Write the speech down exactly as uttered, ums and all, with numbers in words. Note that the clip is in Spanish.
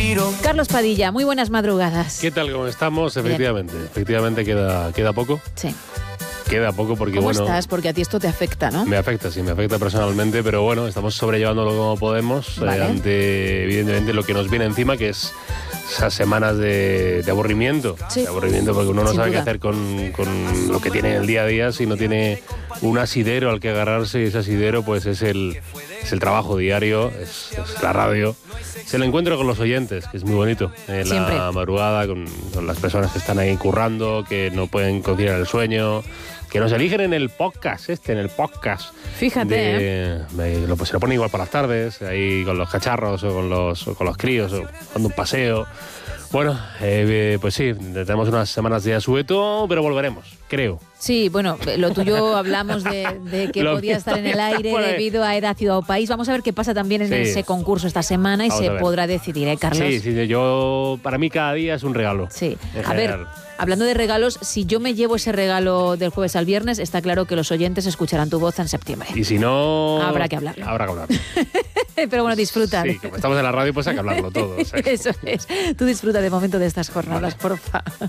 respiro. Carlos Padilla, muy buenas madrugadas. ¿Qué tal? ¿Cómo estamos? Efectivamente, Bien. efectivamente queda, queda poco. Sí. Queda poco porque, ¿Cómo bueno... estás? Porque a ti esto te afecta, ¿no? Me afecta, sí, me afecta personalmente, pero bueno, estamos sobrellevándolo como podemos, Vale. eh, ante, evidentemente, lo que nos viene encima, que es esas semanas de, de aburrimiento. Sí. De aburrimiento porque uno no Sin sabe duda. qué hacer con, con lo que tiene en el día a día si no tiene un asidero al que agarrarse, y ese asidero pues es el, es el trabajo diario, es, es la radio. Es el encuentro con los oyentes, que es muy bonito. En Siempre. la madrugada, con, con las personas que están ahí currando, que no pueden conciliar el sueño, que nos eligen en el podcast, este, en el podcast. Fíjate, de, ¿eh? me- lo, pues, se lo ponen igual por las tardes, ahí con los cacharros o con los, o con los críos, o dando un paseo. Bueno, eh, pues sí, tenemos unas semanas de asueto, pero volveremos, creo. Sí, bueno, lo tuyo hablamos de, de que Lo podía mío estar en el todavía aire puede. debido a Era, Ciudad o País. Vamos a ver qué pasa también en Sí. ese concurso esta semana y Vamos se a ver. podrá decidir, ¿eh, Carlos? Sí, sí, yo, para mí cada día es un regalo. Sí. En A ver, general. hablando de regalos, si yo me llevo ese regalo del jueves al viernes, está claro que los oyentes escucharán tu voz en septiembre. Y si no... Habrá que hablarlo. Habrá que hablarlo. Pero bueno, disfruta. Sí, como estamos en la radio, pues hay que hablarlo todo. o sea que- Eso es. Tú disfruta de momento de estas jornadas, porfa.